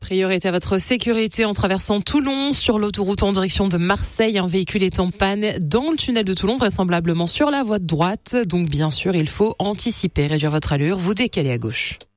priorité à votre sécurité en traversant Toulon sur l'autoroute en direction de Marseille. Un véhicule est en panne dans le tunnel de Toulon, vraisemblablement sur la voie de droite. Donc bien sûr, il faut anticiper, réduire votre allure, vous décaler à gauche.